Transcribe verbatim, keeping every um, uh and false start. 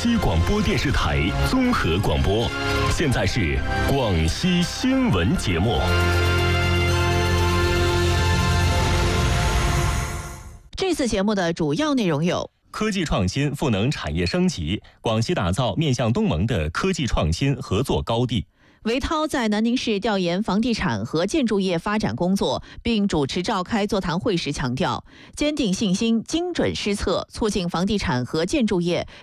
西广播电视台综合广播，现在是广西新闻节目。 这次节目的主要内容有： 科技创新赋能产业升级，广西打造面向东盟的科技创新合作高地。 韦涛在南宁市调研房地产和建筑业发展工作，并主持召开座谈会时强调，坚定信心、精准施策，促进房地产和建筑业